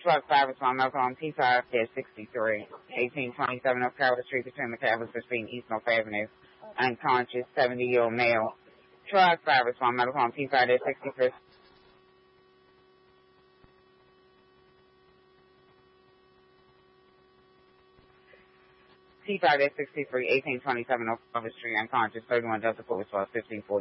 Truck 5 respond medical on T5-63, 1827 North Calvert Street between the Calvert 15 East North Avenue. Unconscious, 70-year-old male. Truck 5 respond medical on T5-63. T5-63, 1827 North Calvert Street, unconscious, 31 Delta Force 1540.